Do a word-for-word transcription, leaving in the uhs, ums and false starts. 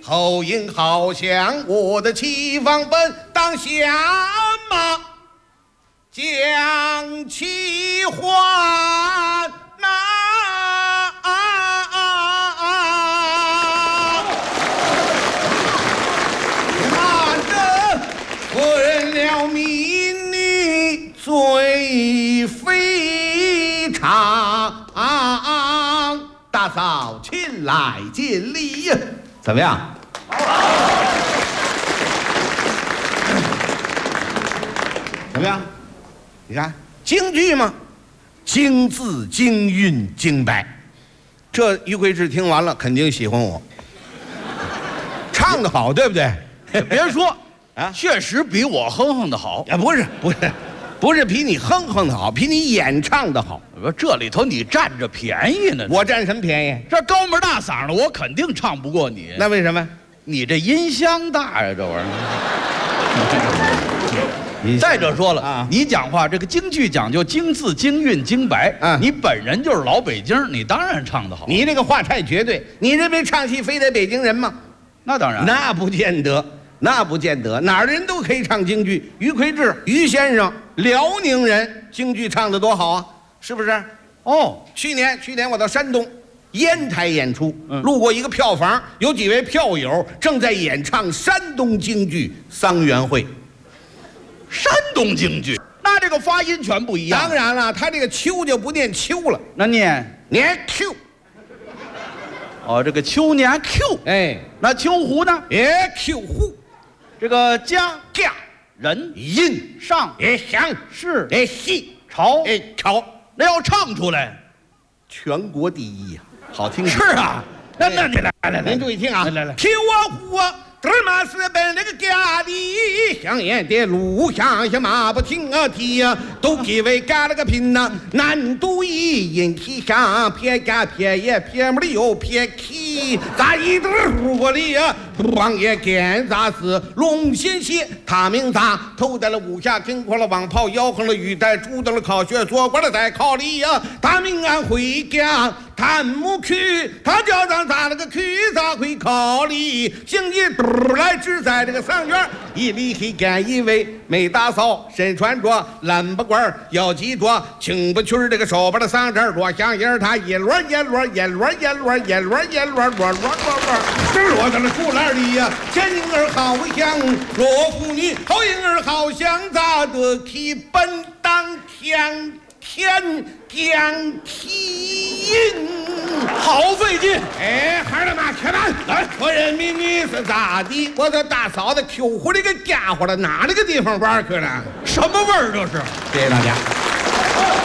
后因好像我的齐方本当下马，将其还那。看着混了民女最非常，大嫂亲来见礼呀，怎么样？怎么样？你看京剧嘛，京字、京韵、京白，这于魁智听完了肯定喜欢我，唱得好，对不对？ 别说啊， 确实比我哼哼的好。 啊，不是不是，不是比你哼哼的好，比你演唱的好。 我说这里头你占着便宜呢。 我占什么便宜？ 这高门大嗓的，我肯定唱不过你。 那为什么？ 你这音箱大呀，这玩意儿。再者说了啊， 你讲话这个京剧讲究京字、京韵、京白啊， 你本人就是老北京，你当然唱得好。 你这个话太绝对，你认为唱戏非得北京人吗？ 那当然， 那不见得，那不见得，哪儿的人都可以唱京剧。于魁智，于先生，辽宁人，京剧唱得多好啊，是不是？哦，去年去年我到山东烟台演出， 嗯路过一个票房，有几位票友正在演唱山东京剧《桑园会》。 山东京剧，那这个发音全不一样。 当然了，他这个秋就不念秋了， 那念念 Q。 哦，这个秋年 Q， 哎， 那秋胡呢？ 也 Q 户， 这个家架人印上也响是哎戏朝哎朝， 那要唱出来， 全国第一呀，好听是啊。那那你来来来， 您注意听啊， 来来来， Q 啊呼啊。德玛斯本那个家里香烟的路上下马不停啊蹄呀，都给为干了个拼呐，难度一引体上撇干撇也撇没的有撇起，咋一点路过里呀，王爷干咋是龙心血，他名咋头戴了五下金过了王袍，摇横了玉带，拄到了考学，做过了在考里呀，他名安回家。弹木曲，他叫咱咋了个曲，咋会考里？行一嘟来，只在这个桑园一里黑干一位美大嫂，身穿着蓝布褂，腰系着青布裙，这个手把的嗓子落响音，他一摞一摞一摞一摞一摞一摞摞摞摞摞，这落到了竹篮里呀。前影儿好像罗妇女，后影儿好像咋的去本当天。天将其音， 好费劲！ 哎，孩儿们，且慢！来，我人民你是咋的？我这大嫂子 Q 乎这个家伙了，哪那个地方玩去了？ 什么味儿这是？ 谢谢大家。